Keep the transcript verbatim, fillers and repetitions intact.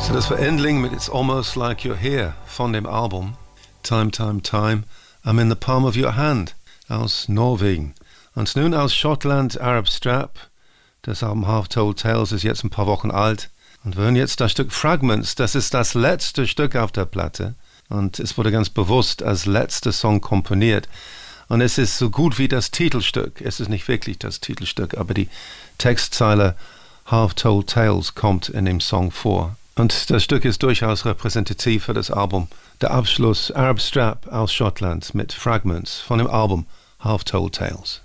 So, das war Endling mit It's Almost Like You're Here von dem Album Time, Time, Time, I'm in the Palm of Your Hand aus Norwegen. Und nun aus Schottland Arab Strap. Das Album Half Told Tales ist jetzt ein paar Wochen alt. Und wir hören jetzt das Stück Fragments. Das ist das letzte Stück auf der Platte. Und es wurde ganz bewusst als letzter Song komponiert. Und es ist so gut wie das Titelstück. Es ist nicht wirklich das Titelstück, aber die Textzeile Half Told Tales kommt in dem Song vor. Und das Stück ist durchaus repräsentativ für das Album. Der Abschluss Arab Strap aus Schottland mit Fragments von dem Album Half Told Tales.